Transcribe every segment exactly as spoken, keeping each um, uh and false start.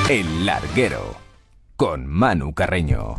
El Larguero, con Manu Carreño.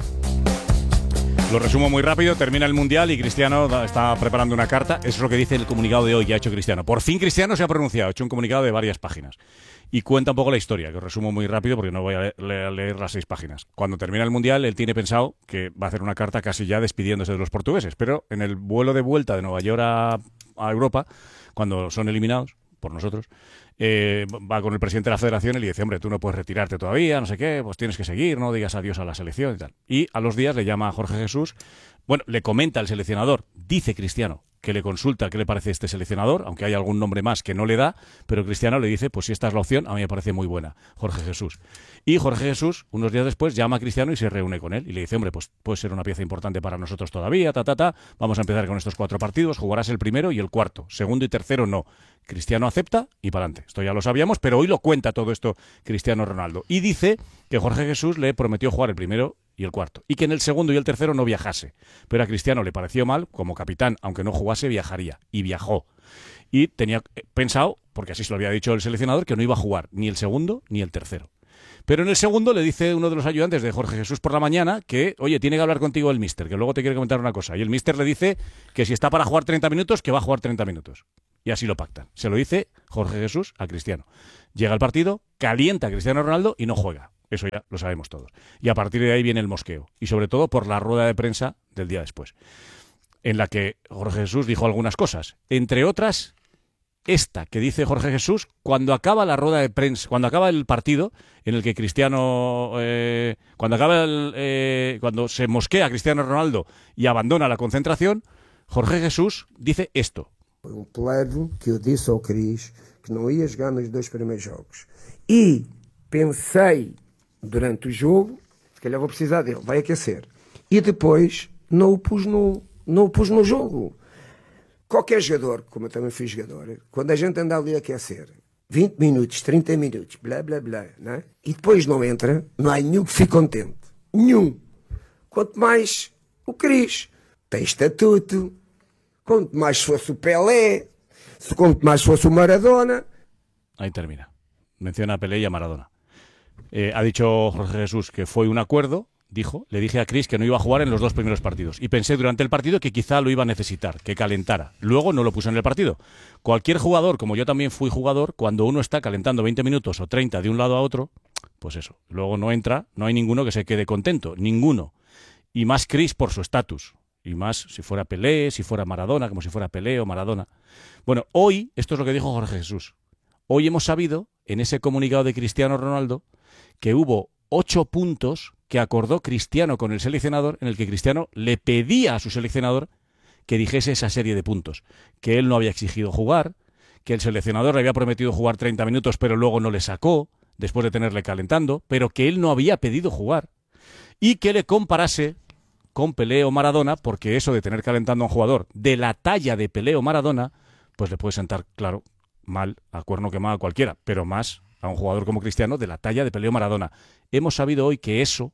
Lo resumo muy rápido, termina el Mundial y Cristiano está preparando una carta. Eso es lo que dice el comunicado de hoy que ha hecho Cristiano. Por fin Cristiano se ha pronunciado, ha hecho un comunicado de varias páginas. Y cuenta un poco la historia, que os resumo muy rápido porque no voy a leer, leer las seis páginas. Cuando termina el Mundial, él tiene pensado que va a hacer una carta casi ya despidiéndose de los portugueses. Pero en el vuelo de vuelta de Nueva York a, a Europa, cuando son eliminados por nosotros, eh, va con el presidente de la federación y le dice, hombre, tú no puedes retirarte todavía, no sé qué, pues tienes que seguir, no digas adiós a la selección y tal. Y a los días le llama a Jorge Jesús, bueno, le comenta al seleccionador, dice Cristiano, que le consulta qué le parece este seleccionador, aunque hay algún nombre más que no le da, pero Cristiano le dice, pues si esta es la opción, a mí me parece muy buena, Jorge Jesús. Y Jorge Jesús, unos días después, llama a Cristiano y se reúne con él y le dice, hombre, pues puede ser una pieza importante para nosotros todavía, ta, ta, ta, vamos a empezar con estos cuatro partidos, jugarás el primero y el cuarto, segundo y tercero no. Cristiano acepta y para adelante. Esto ya lo sabíamos, pero hoy lo cuenta todo esto Cristiano Ronaldo. Y dice que Jorge Jesús le prometió jugar el primero y el cuarto, y que en el segundo y el tercero no viajase. Pero a Cristiano le pareció mal, como capitán, aunque no jugase, viajaría. Y viajó. Y tenía pensado, porque así se lo había dicho el seleccionador, que no iba a jugar ni el segundo ni el tercero. Pero en el segundo le dice uno de los ayudantes de Jorge Jesús por la mañana que, oye, tiene que hablar contigo el míster, que luego te quiere comentar una cosa. Y el míster le dice que si está para jugar treinta minutos, que va a jugar treinta minutos. Y así lo pactan. Se lo dice Jorge Jesús a Cristiano. Llega el partido, calienta a Cristiano Ronaldo y no juega. Eso ya lo sabemos todos. Y a partir de ahí viene el mosqueo. Y sobre todo por la rueda de prensa del día después, en la que Jorge Jesús dijo algunas cosas. Entre otras, esta que dice Jorge Jesús cuando acaba la rueda de prensa, cuando acaba el partido en el que Cristiano, eh, cuando acaba el, eh, cuando se mosquea a Cristiano Ronaldo y abandona la concentración, Jorge Jesús dice esto. Foi um plano que eu disse ao Cris que não ia jogar nos dois primeiros jogos. E pensei durante o jogo, se calhar vou precisar dele, vai aquecer. E depois não o pus no, não o pus no jogo. Qualquer jogador, como eu também fui jogador, quando a gente anda ali a aquecer, vinte minutos, trinta minutos, blá blá blá, né? E depois não entra, não há nenhum que fique contente. Nenhum. Quanto mais o Cris. Tem estatuto. Quanto más fosse o Pelé, quanto más fosse o Maradona. Ahí termina. Menciona a Pelé y a Maradona. Eh, ha dicho Jorge Jesús que fue un acuerdo, dijo, le dije a Cris que no iba a jugar en los dos primeros partidos. Y pensé durante el partido que quizá lo iba a necesitar, que calentara. Luego no lo puso en el partido. Cualquier jugador, como yo también fui jugador, cuando uno está calentando veinte minutos o treinta de un lado a otro, pues eso. Luego no entra, no hay ninguno que se quede contento. Ninguno. Y más Cris por su estatus. Y más si fuera Pelé, si fuera Maradona, como si fuera Pelé o Maradona. Bueno, hoy, esto es lo que dijo Jorge Jesús. Hoy hemos sabido, en ese comunicado de Cristiano Ronaldo, que hubo ocho puntos que acordó Cristiano con el seleccionador, en el que Cristiano le pedía a su seleccionador que dijese esa serie de puntos. Que él no había exigido jugar, que el seleccionador le había prometido jugar treinta minutos, pero luego no le sacó, después de tenerle calentando, pero que él no había pedido jugar. Y que le comparase con Pelé o Maradona, porque eso de tener calentando a un jugador de la talla de Pelé o Maradona, pues le puede sentar, claro, mal, a cuerno quemado a cualquiera, pero más a un jugador como Cristiano de la talla de Pelé o Maradona. Hemos sabido hoy que eso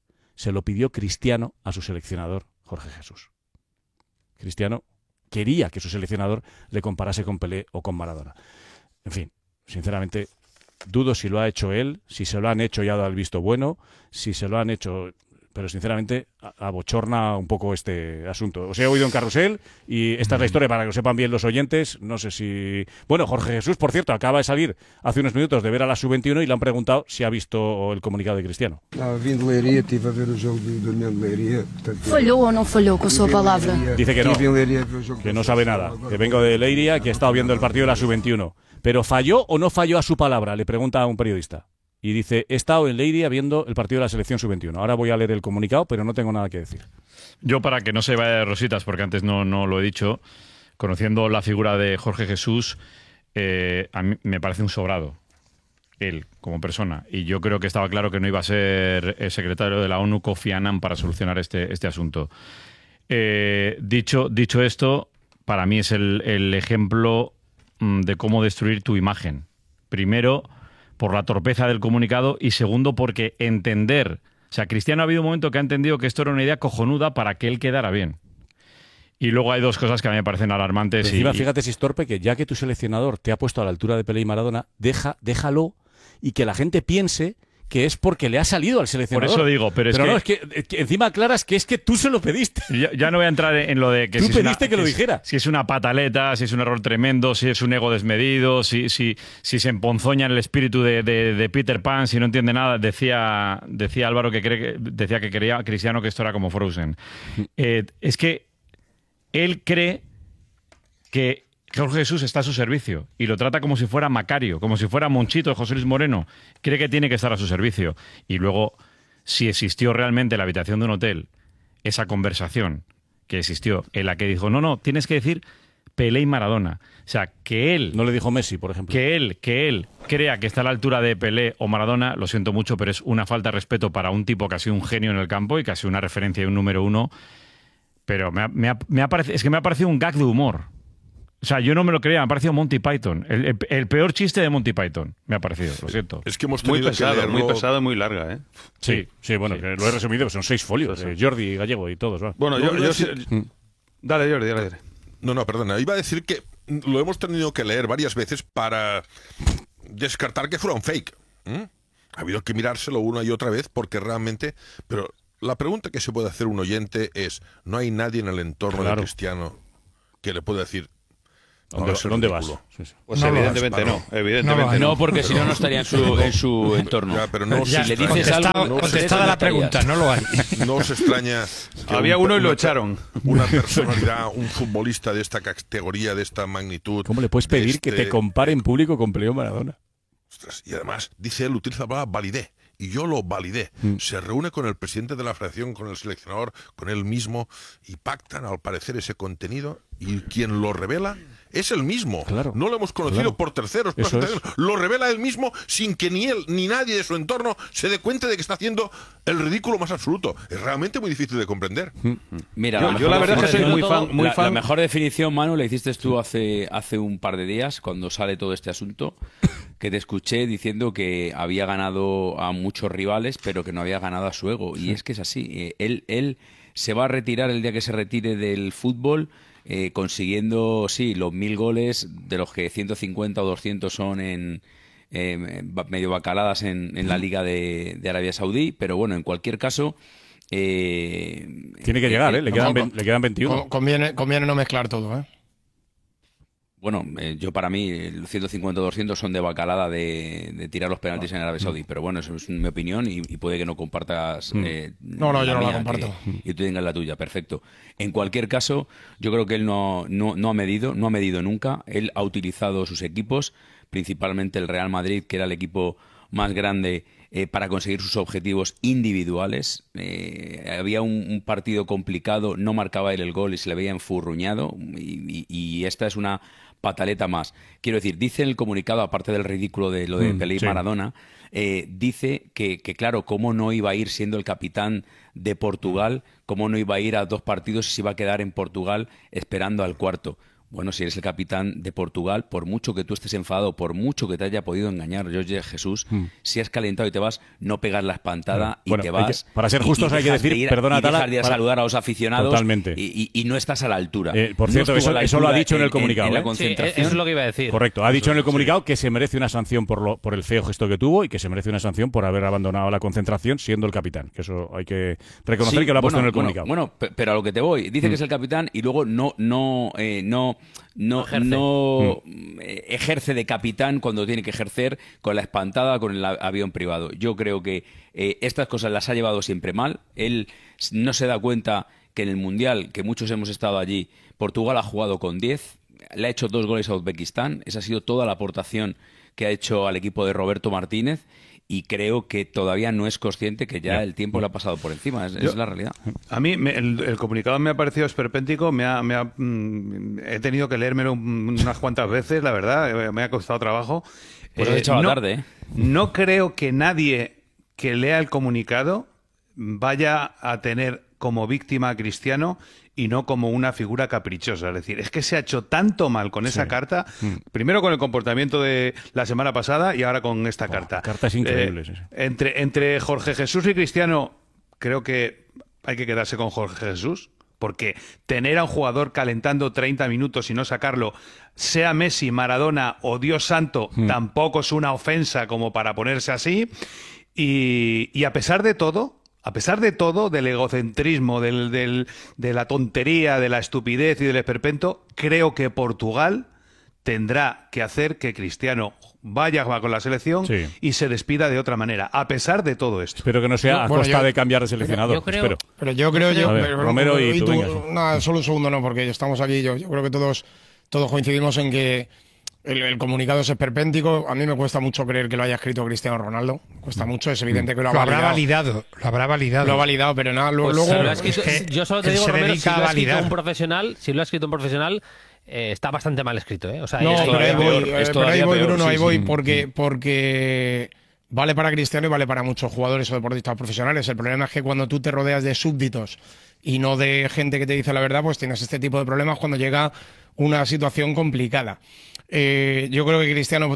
se lo pidió Cristiano a su seleccionador, Jorge Jesús. Cristiano quería que su seleccionador le comparase con Pelé o con Maradona. En fin, sinceramente, dudo si lo ha hecho él, si se lo han hecho y ha dado el visto bueno, si se lo han hecho... Pero sinceramente abochorna un poco este asunto. Os he oído en Carrusel y esta es la historia para que lo sepan bien los oyentes. No sé si... Bueno, Jorge Jesús, por cierto, acaba de salir hace unos minutos de ver a la sub veintiuno y le han preguntado si ha visto el comunicado de Cristiano. Estava vindo de Leiria, estive a ver o jogo do União de Leiria. Falhou ou não falhou com a sua palavra? Dice que no, que no sabe nada, que vengo de Leiria, que ha estado viendo el partido de la sub veintiuno. ¿Pero falló o no falló a su palabra? Le pregunta a un periodista. Y dice, he estado en Leiria viendo el partido de la selección sub veintiuno. Ahora voy a leer el comunicado, pero no tengo nada que decir. Yo, para que no se vaya de rositas, porque antes no, no lo he dicho, conociendo la figura de Jorge Jesús, eh, a mí me parece un sobrado, él, como persona. Y yo creo que estaba claro que no iba a ser el secretario de la ONU, Kofi Annan, para solucionar este, este asunto. Eh, dicho, dicho esto, para mí es el, el ejemplo mm, de cómo destruir tu imagen. Primero, por la torpeza del comunicado, y segundo, porque entender... O sea, Cristiano ha habido un momento que ha entendido que esto era una idea cojonuda para que él quedara bien. Y luego hay dos cosas que a mí me parecen alarmantes. Pero encima, y, fíjate si es torpe, que ya que tu seleccionador te ha puesto a la altura de Pelé y Maradona, deja, déjalo y que la gente piense que es porque le ha salido al seleccionador. Por eso digo, pero es pero que... no, es que, es que encima aclaras que es que tú se lo pediste. Ya, ya no voy a entrar en lo de que Tú si es pediste una, que lo si dijera. Es, si es una pataleta, si es un error tremendo, si es un ego desmedido, si, si, si se emponzoña en el espíritu de, de, de Peter Pan, si no entiende nada. Decía, decía Álvaro que cree que, decía que creía Cristiano que esto era como Frozen. Eh, es que él cree que Jorge Jesús está a su servicio y lo trata como si fuera Macario, como si fuera Monchito de José Luis Moreno. Cree que tiene que estar a su servicio. Y luego, si existió realmente en la habitación de un hotel esa conversación que existió en la que dijo, no, no, tienes que decir Pelé y Maradona. O sea, que él... No le dijo Messi, por ejemplo. Que él, que él crea que está a la altura de Pelé o Maradona, lo siento mucho, pero es una falta de respeto para un tipo que ha sido un genio en el campo y que ha sido una referencia y un número uno. Pero me ha, me ha, me ha parecido, es que me ha parecido un gag de humor. O sea, yo no me lo creía, me ha parecido Monty Python. El, el, el peor chiste de Monty Python, me ha parecido, lo siento. Es que hemos Muy tenido pesado, que leerlo... muy pesado y muy larga, ¿eh? Sí, sí, bueno, Sí. que lo he resumido, son seis folios. Eh, Jordi Gallego y todos. ¿va? Bueno, Yo, yo, yo yo sí- sí- Dale, Jordi, dale, dale. No, no, perdona. Iba a decir que lo hemos tenido que leer varias veces para descartar que fuera un fake. ¿Mm? Ha habido que mirárselo una y otra vez porque realmente... Pero la pregunta que se puede hacer un oyente es, ¿no hay nadie en el entorno Claro. de Cristiano que le pueda decir... no, ¿Dónde, eso es ¿dónde vas? ridículo? Sí, sí. Pues No lo evidentemente hagas, no, Pablo. evidentemente No, no. No, porque si no, no estaría en su, en su entorno. Ya, pero no Ya, se le extraña, dices algo, contestada, no se contestada la estarías. pregunta, no lo hay. no se extraña que Había un- uno y lo una- echaron. Una personalidad, un futbolista de esta categoría, de esta magnitud... ¿Cómo le puedes de pedir que este- te compare en público con Pelé o Maradona? Ostras, y además, dice él, utiliza la palabra validé. Y yo lo validé. Mm. Se reúne con el presidente de la federación, con el seleccionador, con él mismo, y pactan, al parecer, ese contenido. Y quien lo revela es él mismo. Claro, No lo hemos conocido claro. por terceros. Eso por es. Lo revela él mismo sin que ni él ni nadie de su entorno se dé cuenta de que está haciendo el ridículo más absoluto. Es realmente muy difícil de comprender. Mira, Yo- mejor yo la verdad es que soy definición- muy fan- muy la, fan- la mejor definición, Manu, la hiciste tú hace, hace un par de días, cuando sale todo este asunto, que te escuché diciendo que había ganado a muchos rivales, pero que no había ganado a su ego. Y es que es así. Eh, Él, él se va a retirar el día que se retire del fútbol, eh, consiguiendo, sí, los mil goles, de los que ciento cincuenta o doscientos son en... eh, ba- medio bacaladas en, en la Liga de, de Arabia Saudí, pero bueno, en cualquier caso... eh, Tiene que llegar, eh, ¿eh? Le no, quedan, no, vein- le quedan veintiuno. Con- Conviene, conviene no mezclar todo, ¿eh? Bueno, eh, yo para mí, el ciento cincuenta o doscientos son de bacalada de, de tirar los penaltis en Arabia Saudí, pero bueno, eso es mi opinión y, y puede que no compartas. eh, No, no, yo no la mía, comparto. que- y tú tengas la tuya, perfecto. En cualquier caso, yo creo que él no, no, no ha medido, no ha medido nunca. Él ha utilizado sus equipos, principalmente el Real Madrid, que era el equipo más grande, eh, para conseguir sus objetivos individuales. Eh, había un, un partido complicado, no marcaba él el gol y se le veía enfurruñado, y, y- y esta es una pataleta más. Quiero decir, dice en el comunicado, aparte del ridículo de lo de Mm, Pelé y sí. Maradona, eh, dice que, que, claro, cómo no iba a ir siendo el capitán de Portugal, cómo no iba a ir a dos partidos y se iba a quedar en Portugal esperando al cuarto. Bueno, si eres el capitán de Portugal, por mucho que tú estés enfadado, por mucho que te haya podido engañar Jorge Jesús, si has calentado y te vas, no pegas la espantada y Bueno, te hay que- vas. para ser y- justos y hay que dejas de decir, ir- perdona, y dejas Tala, de ir a para- saludar a los aficionados. Totalmente. Y, y- y no estás a la altura. Eh, por No cierto, estuvo eso- a la eso lo ha altura dicho en el comunicado, En, la ¿eh? Sí, concentración. eso es lo que iba a decir. Correcto. Ha dicho en el comunicado que se merece una sanción por, lo, por el feo gesto que tuvo y que se merece una sanción por haber abandonado la concentración siendo el capitán. Que eso hay que reconocer Sí, que lo ha puesto bueno, en el bueno, comunicado. Bueno, pe- pero a lo que te voy. Dice que es el capitán y luego no, no, eh, no, no, Ejerce. no eh, ejerce de capitán cuando tiene que ejercer con la espantada, con el a- avión privado. Yo creo que eh, estas cosas las ha llevado siempre mal. Él s- no se da cuenta que en el Mundial, que muchos hemos estado allí, Portugal ha jugado con diez, le ha hecho dos goles a Uzbekistán. Esa ha sido toda la aportación que ha hecho al equipo de Roberto Martínez. Y creo que todavía no es consciente que ya Ya. el tiempo le ha pasado por encima. Es, Yo- es la realidad. A mí me- el, el comunicado me ha parecido esperpéntico, me ha, me ha, mm, he tenido que leérmelo un- unas cuantas veces, la verdad, eh, me ha costado trabajo. Pues has echado no, tarde, ¿eh? No creo que nadie que lea el comunicado vaya a tener como víctima a Cristiano y no como una figura caprichosa. Es decir, es que se ha hecho tanto mal con esa carta, primero con el comportamiento de la semana pasada y ahora con esta carta. cartas increíbles, Eh, esa. entre, entre Jorge Jesús y Cristiano, creo que hay que quedarse con Jorge Jesús, porque tener a un jugador calentando treinta minutos y no sacarlo, sea Messi, Maradona o Dios santo, tampoco es una ofensa como para ponerse así. Y, y a pesar de todo, a pesar de todo, del egocentrismo, del, del, de la tontería, de la estupidez y del esperpento, creo que Portugal tendrá que hacer que Cristiano vaya con la selección Sí. y se despida de otra manera, a pesar de todo esto. Espero que no sea a Bueno, costa yo- de cambiar de seleccionador. yo creo- Espero. Pero yo creo, yo, A ver, pero- Romero y tú, venga, sí. nada, solo un segundo, no, porque estamos aquí. Yo, yo creo que todos, todos coincidimos en que el, el comunicado es esperpéntico. A mí me cuesta mucho creer que lo haya escrito Cristiano Ronaldo. Cuesta mucho, es evidente que lo ha Lo habrá validado. validado, lo habrá validado. Lo ha validado, pero nada, luego. Pues luego si lo ha escrito- es que yo solo te él digo, se Romero, si dedica lo a ha escrito validar. un profesional, si lo ha escrito un profesional, eh, está bastante mal escrito, ¿eh? O sea, No, es- pero ahí todavía voy, peor, eh, es pero ahí todavía voy, peor, Bruno, sí, ahí sí. voy, porque, porque vale para Cristiano y vale para muchos jugadores o deportistas profesionales. El problema es que cuando tú te rodeas de súbditos y no de gente que te dice la verdad, pues tienes este tipo de problemas cuando llega una situación complicada. Eh, yo creo que Cristiano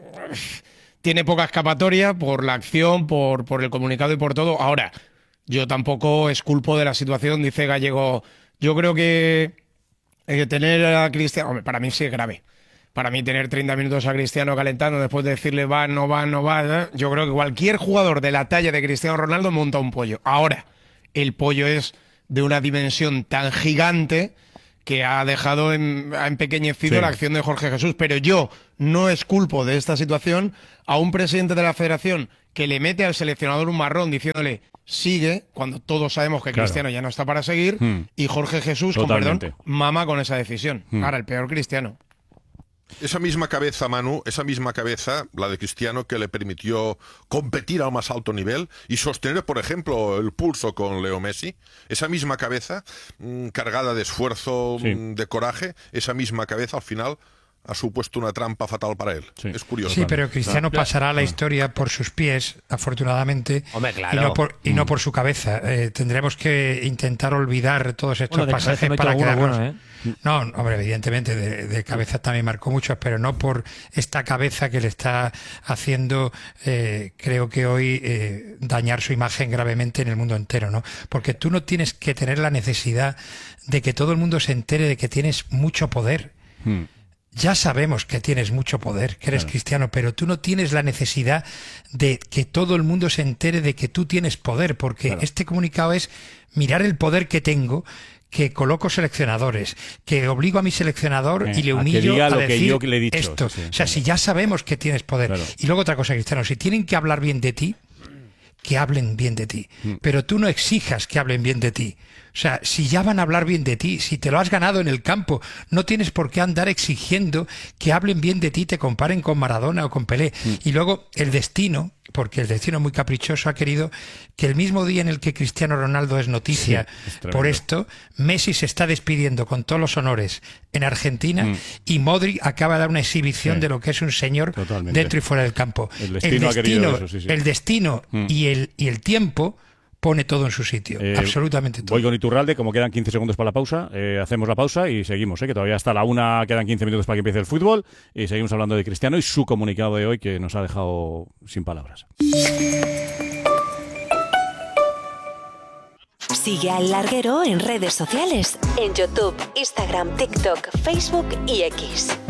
tiene poca escapatoria por la acción, por, por el comunicado y por todo. Ahora, yo tampoco esculpo de la situación, dice Gallego. Yo creo que eh, tener a Cristiano, hombre, para mí sí es grave. Para mí tener treinta minutos a Cristiano calentando después de decirle va, no va, no va, ¿eh? Yo creo que cualquier jugador de la talla de Cristiano Ronaldo monta un pollo. Ahora, el pollo es de una dimensión tan gigante que ha dejado, en, ha empequeñecido Sí. la acción de Jorge Jesús. Pero yo no esculpo de esta situación a un presidente de la federación que le mete al seleccionador un marrón diciéndole sigue, cuando todos sabemos que Claro. Cristiano ya no está para seguir, Hmm. y Jorge Jesús, Totalmente. con perdón, mama con esa decisión. Hmm. Ahora, el peor Cristiano. Esa misma cabeza, Manu, esa misma cabeza, la de Cristiano, que le permitió competir al más alto nivel y sostener, por ejemplo, el pulso con Leo Messi, esa misma cabeza, mm, cargada de esfuerzo, Sí. mm, de coraje, esa misma cabeza al final ha supuesto una trampa fatal para él. Sí. Es curioso. Sí, pero Cristiano pasará a la historia por sus pies, afortunadamente, Hombre, claro. y no por, y no por su cabeza. Eh, tendremos que intentar olvidar todos estos Bueno, de pasajes cabeza me he hecho para alguno quedarnos. bueno, ¿eh? No, hombre, evidentemente, de, de cabeza también marcó muchos, pero no por esta cabeza que le está haciendo, eh, creo que hoy, eh, dañar su imagen gravemente en el mundo entero, ¿no? Porque tú no tienes que tener la necesidad de que todo el mundo se entere de que tienes mucho poder. Hmm. Ya sabemos que tienes mucho poder, que eres Claro. cristiano, pero tú no tienes la necesidad de que todo el mundo se entere de que tú tienes poder, porque Claro. este comunicado es mirar el poder que tengo, que coloco seleccionadores, que obligo a mi seleccionador Eh, y le a que humillo diga a lo que decir yo le he dicho, esto. sí, sí, o sea, claro. si ya sabemos que tienes poder. Claro. Y luego otra cosa, Cristiano, si tienen que hablar bien de ti, que hablen bien de ti. Pero tú no exijas que hablen bien de ti. O sea, si ya van a hablar bien de ti, si te lo has ganado en el campo, no tienes por qué andar exigiendo que hablen bien de ti, te comparen con Maradona o con Pelé. Y luego el destino, porque el destino muy caprichoso ha querido que el mismo día en el que Cristiano Ronaldo es noticia Sí, es tremendo. por esto, Messi se está despidiendo con todos los honores en Argentina Mm. y Modric acaba de dar una exhibición Sí. de lo que es un señor Totalmente. dentro y fuera del campo. El destino ha querido eso, sí, sí. el destino Mm. y el y el tiempo pone todo en su sitio, Eh, absolutamente todo. Voy con Iturralde, como quedan quince segundos para la pausa, eh, hacemos la pausa y seguimos, eh, que todavía hasta la una quedan quince minutos para que empiece el fútbol y seguimos hablando de Cristiano y su comunicado de hoy que nos ha dejado sin palabras. Sigue al Larguero en redes sociales, en YouTube, Instagram, TikTok, Facebook y X.